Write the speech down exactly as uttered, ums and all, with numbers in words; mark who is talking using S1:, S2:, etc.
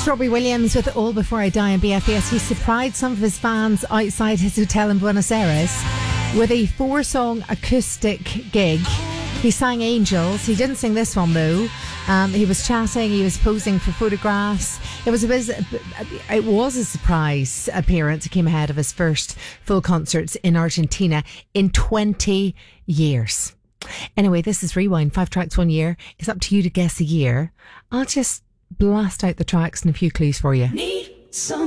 S1: Robbie Williams with All Before I Die on B F S. He surprised some of his fans outside his hotel in Buenos Aires with a four-song acoustic gig. He sang Angels. He didn't sing this one though. Um, he was chatting. He was posing for photographs. It was a bit, it was a surprise appearance. It came ahead of his first full concerts in Argentina in twenty years. Anyway, this is Rewind. Five tracks, one year. It's up to you to guess a year. I'll just blast out the tracks and a few clues for you.
S2: Need some